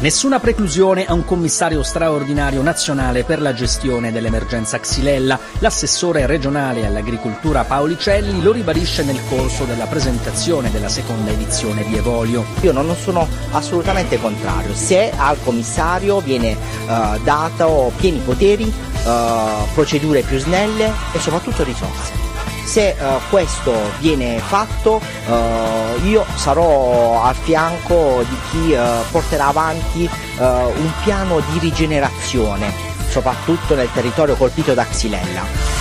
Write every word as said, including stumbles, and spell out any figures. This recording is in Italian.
Nessuna preclusione a un commissario straordinario nazionale per la gestione dell'emergenza Xylella. L'assessore regionale all'agricoltura Paolicelli lo ribadisce nel corso della presentazione della seconda edizione di Evolio. Io non sono assolutamente contrario, se al commissario viene uh, dato pieni poteri, uh, procedure più snelle e soprattutto risorse. Se uh, questo viene fatto, uh, io sarò al fianco di chi uh, porterà avanti uh, un piano di rigenerazione, soprattutto nel territorio colpito da Xylella.